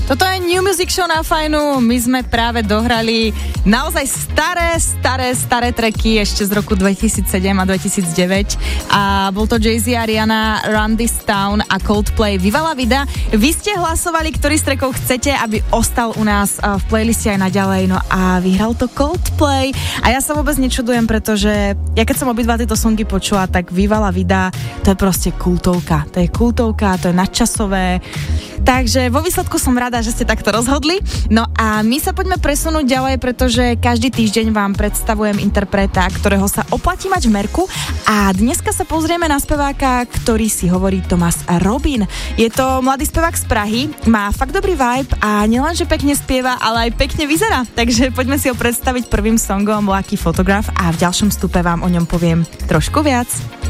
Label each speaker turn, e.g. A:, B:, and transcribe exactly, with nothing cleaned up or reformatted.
A: Toto je New Music Show na Fajnu. My sme práve dohrali naozaj staré, staré, staré tracky ešte z roku dvetisícsedem a dvetisícdeväť. A bol to Jay-Z a Rihanna, Run This Town a Coldplay Viva La Vida. Vy ste hlasovali, ktorý z trackov chcete, aby ostal u nás v playliste aj naďalej. No a vyhral to Coldplay. A ja sa vôbec nečudujem, pretože ja keď som obidva tieto songy počula, tak Viva La Vida, to je proste kultovka. To je kultovka, to je nadčasové. Takže vo výsledku som rada, že ste takto rozhodli. No a my sa poďme presunúť ďalej, pretože každý týždeň vám predstavujem interpreta, ktorého sa oplatí mať v merku. A dneska sa pozrieme na speváka, ktorý si hovorí Thomas Robin. Je to mladý spevák z Prahy, má fakt dobrý vibe a nielenže pekne spieva, ale aj pekne vyzerá. Takže poďme si ho predstaviť prvým songom Lucky Photograph a v ďalšom stupe vám o ňom poviem trošku viac.